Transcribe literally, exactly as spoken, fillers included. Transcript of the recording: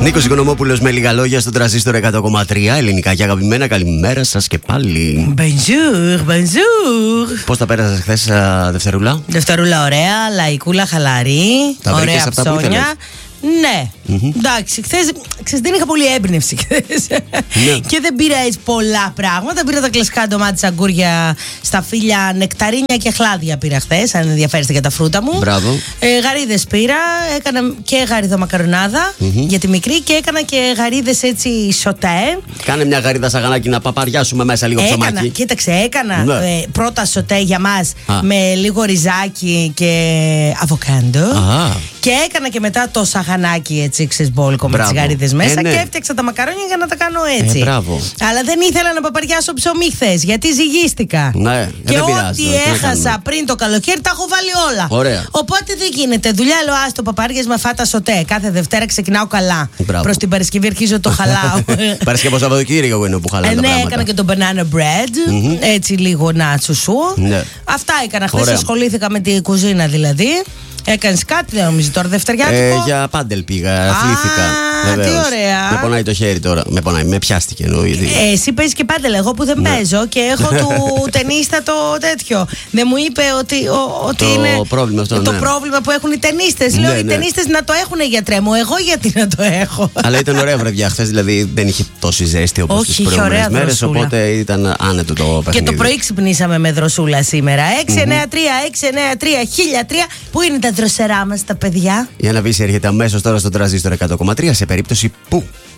Νίκος Οικονομόπουλος με λίγα λόγια στον Τρανζίστορ εκατό κόμμα τρία. Ελληνικά και αγαπημένα, καλημέρα σας και πάλι. Bonjour, bonjour. Πώς τα πέρασες χθες, Δευτερούλα? Δευτερούλα, ωραία, λαϊκούλα, χαλαρή. Τα ωραία αυτά που ψώνια. Ναι, mm-hmm. εντάξει, χθες ξέρεις, δεν είχα πολύ έμπνευση χθες. Ναι. Και δεν πήρα έτσι πολλά πράγματα. Πήρα τα κλασικά ντομάτι, αγκούρια, σταφύλια, νεκταρίνια και χλάδια πήρα χθες. Αν ενδιαφέρεστε για τα φρούτα μου. Μπράβο. Ε, γαρίδες πήρα. Έκανα και γαριδομακαρονάδα mm-hmm. για τη μικρή και έκανα και γαρίδες έτσι σοτέ. Κάνε μια γαρίδα σαγανάκι να παπαριάσουμε μέσα λίγο έκανα, ψωμάκι. Κοίταξε, έκανα ναι. ε, πρώτα σοτέ για μας Α. με λίγο ριζάκι και αβοκάντο. Α. Και έκανα και μετά το σαγανάκι έτσι, ξεσμπόλικο με τις γαρίδες μέσα. Ε, ναι. Και έφτιαξα τα μακαρόνια για να τα κάνω έτσι. Ε, μπράβο. Αλλά δεν ήθελα να παπαριάσω ψωμί χθες, γιατί ζυγίστηκα. Ναι, και δεν ό,τι πειράζει, έχασα πριν το καλοκαίρι τα έχω βάλει όλα. Ωραία. Οπότε δεν γίνεται. Δουλειά λέω, α το παπάριασμα φάτα σοτέ. Κάθε Δευτέρα ξεκινάω καλά. Προς την Παρασκευή αρχίζω το χαλάω. Παρασκευό Σαββατοκύριακο είναι που χαλάω. Ε, ναι, έκανα και το banana bread. Mm-hmm. Έτσι λίγο να τσουσού. Ναι. Αυτά έκανα χθες. Ασχολήθηκα με τη κουζίνα δηλαδή. Έκανες κάτι, δεν νομίζω τώρα, Δευτεριάτικο? Ε, για πάντελ πήγα, αθλήθηκα. Α, τι ωραία. Με πονάει το χέρι τώρα. Με πονάει, με πιάστηκε εννοώ. Γιατί... Ε, εσύ παίζεις και πάντελ, εγώ που δεν ναι. παίζω και έχω του ταινίστα το τέτοιο. Δεν μου είπε ότι, ο, ότι το είναι πρόβλημα αυτό, το ναι. πρόβλημα που έχουν οι ταινίστες. Ναι, Λέω, οι ναι. ταινίστες να το έχουν, γιατρέ μου. Εγώ γιατί να το έχω? Αλλά ήταν ωραία βραδιά χθες, δηλαδή δεν είχε τόση ζέστη όπως τις προηγούμενες μέρες. Οπότε ήταν άνετο το παιχνίδι. Και το πρωί ξυπνήσαμε με δροσούλα σήμερα. έξι εννιά τρία έξι εννιά τρία χίλια τρία. Πού είναι τα δροσερά μας τα παιδιά? Η Αναβίση έρχεται αμέσως τώρα στο Τρανζίστορ εκατό κόμμα τρία σε περίπτωση που